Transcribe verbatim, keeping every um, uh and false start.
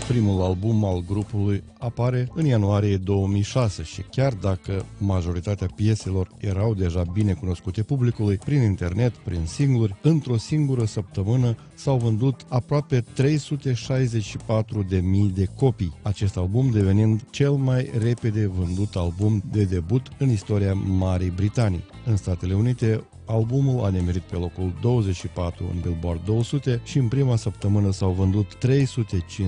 Primul album al grupului apare în ianuarie două mii șase și chiar dacă majoritatea pieselor erau deja bine cunoscute publicului, prin internet, prin singluri, într-o singură săptămână s-au vândut aproape trei sute șaizeci și patru de mii de copii, acest album devenind cel mai repede vândut album de debut în istoria Marii Britanii. În Statele Unite, albumul a nimerit pe locul douăzeci și patru în Billboard două sute și în prima săptămână s-au vândut trei sute cincizeci